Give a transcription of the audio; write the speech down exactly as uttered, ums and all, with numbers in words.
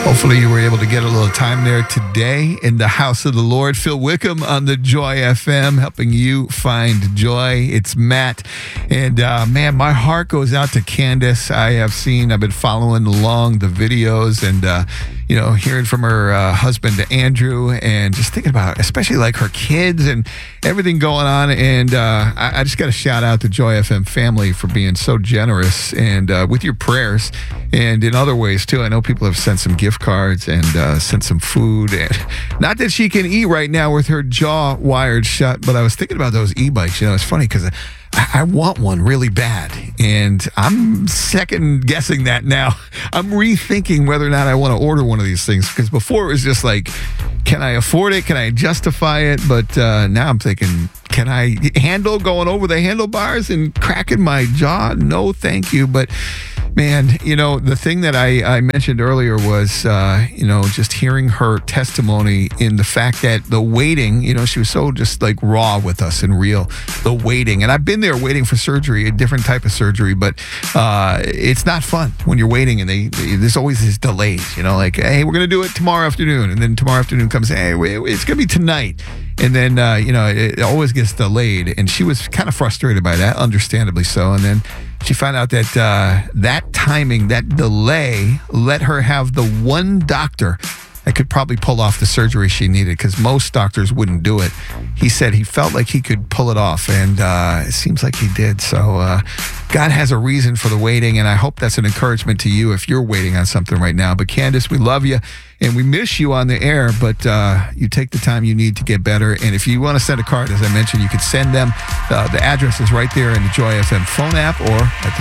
Hopefully you were able to get a little time there today in the house of the Lord. Phil Wickham on the Joy F M, helping you find joy. It's Matt. And uh, man, my heart goes out to Candace. I have seen, I've been following along the videos and, uh, you know, hearing from her uh, husband, Andrew, and just thinking about, especially like her kids and everything going on. And uh, I, I just got to shout out the Joy F M family for being so generous and uh, with your prayers and in other ways too. I know people have sent some gift cards and uh, sent some food. And not that she can eat right now with her jaw wired shut, but I was thinking about those e-bikes. You know, it's funny because I, I want one really bad, and I'm second guessing that now. I'm rethinking whether or not I want to order one of these things, because before it was just like, can I afford it? Can I justify it? But uh, now I'm thinking, can I handle going over the handlebars and cracking my jaw? No, thank you. But man, you know, the thing that I, I mentioned earlier was, uh, you know, just hearing her testimony in the fact that the waiting, you know, she was so just like raw with us and real, the waiting. And I've been there waiting for surgery, a different type of surgery, but uh, it's not fun when you're waiting and they, they there's always these delays, you know, like, hey, we're going to do it tomorrow afternoon. And then tomorrow afternoon comes, hey, it's going to be tonight. And then, uh, you know, it, it always gets delayed. And she was kind of frustrated by that, understandably so. And then she found out that uh, that timing, that delay, let her have the one doctor that could probably pull off the surgery she needed, because most doctors wouldn't do it. He said he felt like he could pull it off, and uh, it seems like he did. So uh, God has a reason for the waiting, and I hope that's an encouragement to you if you're waiting on something right now. But Candace, we love you, and we miss you on the air, but uh, you take the time you need to get better. And if you want to send a card, as I mentioned, you could send them. Uh, the address is right there in the Joy F M phone app or at the